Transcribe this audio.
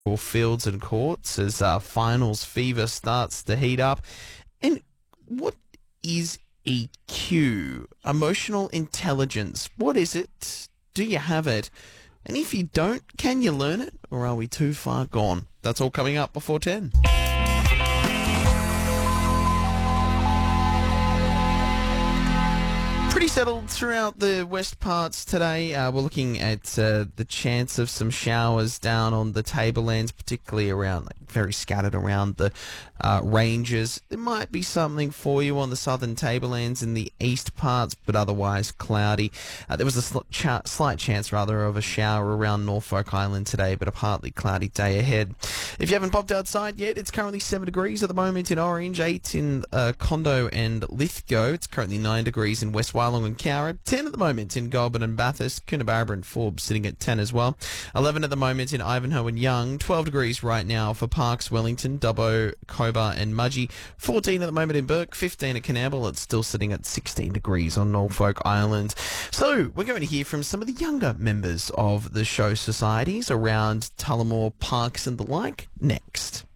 for fields and courts as finals fever starts to heat up. And what is EQ? Emotional intelligence. What is it? Do you have it? And if you don't, can you learn it? Or are we too far gone? That's all coming up before 10. Pretty settled throughout the west parts today. We're looking at the chance of some showers down on the tablelands, particularly around, very scattered around the ranges. There might be something for you on the southern tablelands in the east parts, but otherwise cloudy. There was a slight chance, of a shower around Norfolk Island today, but a partly cloudy day ahead. If you haven't popped outside yet, it's currently 7 degrees at the moment in Orange, 8 in Condo and Lithgow. It's currently 9 degrees in West Wyalong and Cowra, 10 at the moment in Goulburn and Bathurst, Coonabarabra and Forbes sitting at 10 as well, 11 at the moment in Ivanhoe and Young, 12 degrees right now for Parkes, Wellington, Dubbo, Cobar and Mudgee, 14 at the moment in Burke, 15 at Canberra. It's still sitting at 16 degrees on Norfolk Island. So we're going to hear from some of the younger members of the show societies around Tullamore, Parkes and the like next.